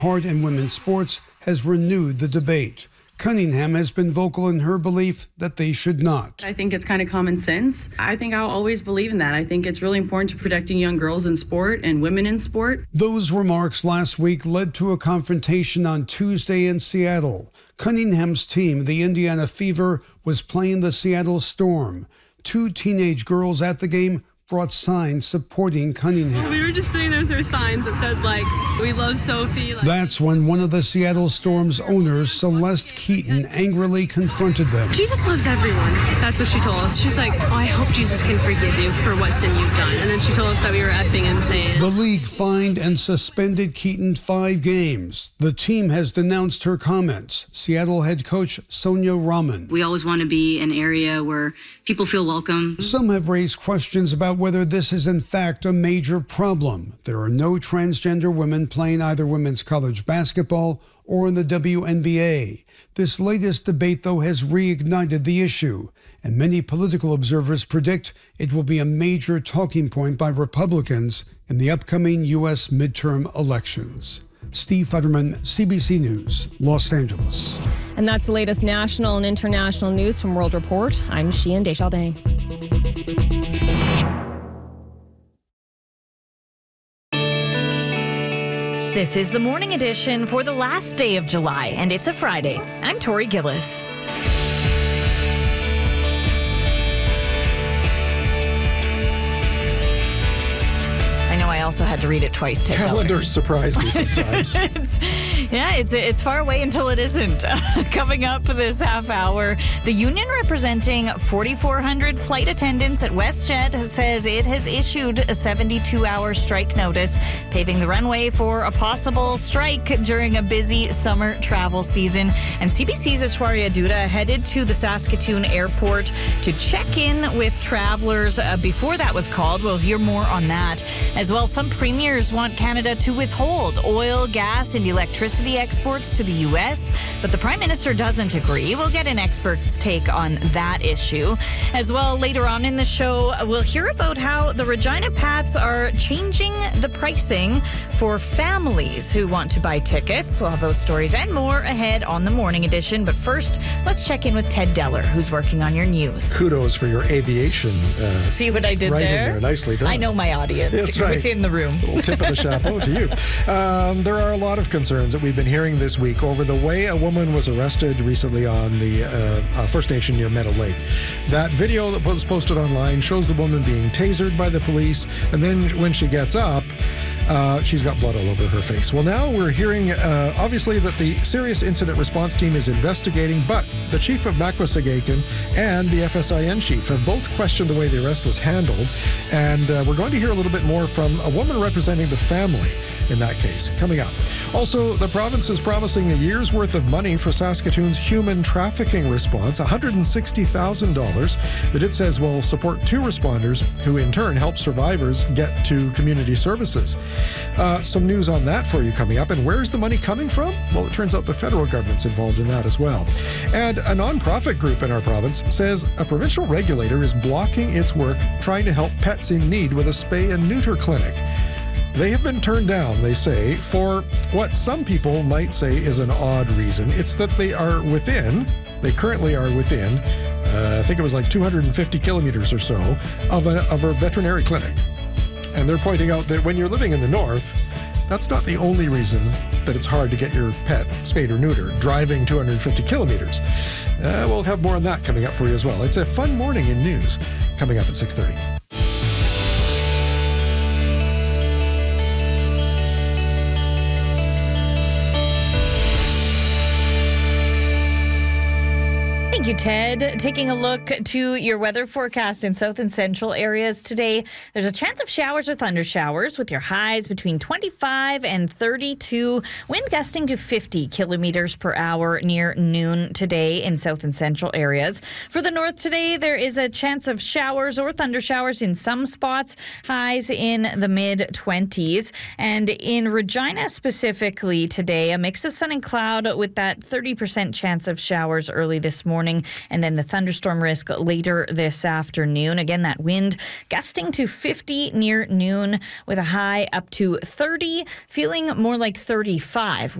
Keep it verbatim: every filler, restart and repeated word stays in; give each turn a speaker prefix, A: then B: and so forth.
A: Part in women's sports has renewed the debate. Cunningham has been vocal in her belief that they should not.
B: I think it's kind of common sense. I think I'll always believe in that. I think it's really important to protecting young girls in sport and women in sport.
A: Those remarks last week led to a confrontation on Tuesday in Seattle. Cunningham's team, the Indiana Fever, was playing the Seattle Storm. Two teenage girls at the game brought signs supporting Cunningham.
C: We were just sitting there with our signs that said, like, we love Sophie. Like,
A: That's when one of the Seattle Storm's owners, Celeste Keaton, angrily confronted them.
C: Jesus loves everyone. That's what she told us. She's like, oh, I hope Jesus can forgive you for what sin you've done. And then she told us that we were effing insane.
A: The league fined and suspended Keaton five games. The team has denounced her comments. Seattle head coach Sonia Rahman.
D: We always want to be an area where people feel welcome.
A: Some have raised questions about whether this is in fact a major problem. There are no transgender women playing either women's college basketball or in the W N B A. This latest debate, though, has reignited the issue, and many political observers predict it will be a major talking point by Republicans in the upcoming U S midterm elections. Steve Futterman, C B C News, Los Angeles.
E: And that's the latest national and international news from World Report. I'm Sheehan Deschaldin.
F: This is the morning edition for the last day of July, and it's a Friday. I'm Tori Gillis. I know I also had to read it twice. Ted
G: Calendars surprise me sometimes.
F: it's, yeah, it's it's far away until it isn't. Coming up this half hour, the union representing forty-four hundred flight attendants at WestJet says it has issued a seventy-two hour strike notice, paving the runway for a possible strike during a busy summer travel season. And C B C's Aishwarya Duda headed to the Saskatoon airport to check in with travelers uh, before that was called. We'll hear more on that. As well, some premiers want Canada to withhold oil, gas, and electricity exports to the U S, but the Prime Minister doesn't agree. We'll get an expert's take on that issue. As well, later on in the show, we'll hear about how the Regina Pats are changing the pricing for families who want to buy tickets. We'll have those stories and more ahead on the morning edition. But first, let's check in with Ted Deller, who's working on your news.
G: Kudos for your aviation. Uh,
F: See what I did
G: right
F: there?
G: In there? Nicely done.
F: I know my audience.
G: That's right.
F: Within the room.
G: A little tip of the chapeau to you. Um, there are a lot of concerns that we've been hearing this week over the way a woman was arrested recently on the uh, uh, First Nation near Meadow Lake. That video that was posted online shows the woman being tasered by the police, and then when she gets up, Uh, she's got blood all over her face. Well, now we're hearing, uh, obviously, that the Serious Incident Response Team is investigating, but the chief of Makwasagaken and the F S I N chief have both questioned the way the arrest was handled, and uh, we're going to hear a little bit more from a woman representing the family in that case, coming up. Also, the province is promising a year's worth of money for Saskatoon's human trafficking response, one hundred sixty thousand dollars, that it says will support two responders who in turn help survivors get to community services. Uh, some news on that for you coming up. And where's the money coming from? Well, it turns out the federal government's involved in that as well. And a nonprofit group in our province says a provincial regulator is blocking its work trying to help pets in need with a spay and neuter clinic. They have been turned down, they say, for what some people might say is an odd reason. It's that they are within, they currently are within, uh, I think it was like two hundred fifty kilometers or so, of a, of a veterinary clinic. And they're pointing out that when you're living in the north, that's not the only reason that it's hard to get your pet spayed or neutered, driving two hundred fifty kilometers. Uh, we'll have more on that coming up for you as well. It's a fun morning in news coming up at six thirty.
F: Thank you, Ted. Taking a look to your weather forecast in south and central areas today. There's a chance of showers or thunder showers with your highs between twenty-five and thirty-two. Wind gusting to fifty kilometers per hour near noon today in south and central areas. For the north today, there is a chance of showers or thunder showers in some spots. Highs in the mid-twenties. And in Regina specifically today, a mix of sun and cloud with that thirty percent chance of showers early this morning. morning, and then the thunderstorm risk later this afternoon. Again, that wind gusting to fifty near noon with a high up to thirty, feeling more like thirty-five.